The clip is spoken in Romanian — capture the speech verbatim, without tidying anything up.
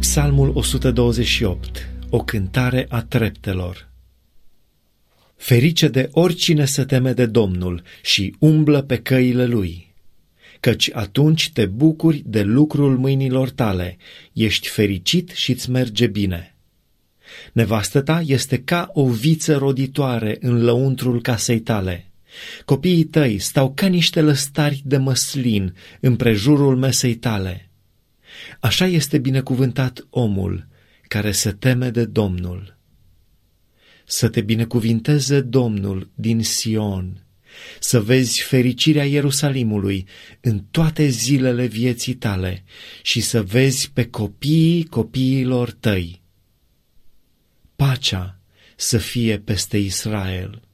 Psalmul o sută douăzeci și opt. O cântare a treptelor. Ferice de oricine se teme de Domnul și umblă pe căile Lui, căci atunci te bucuri de lucrul mâinilor tale, ești fericit și-ți merge bine. Nevastă ta este ca o viță roditoare în lăuntrul casei tale. Copiii tăi stau ca niște lăstari de măslin împrejurul mesei tale. Așa este binecuvântat omul care se teme de Domnul. Să te binecuvinteze Domnul din Sion, să vezi fericirea Ierusalimului în toate zilele vieții tale și să vezi pe copiii copiilor tăi. Pacea să fie peste Israel.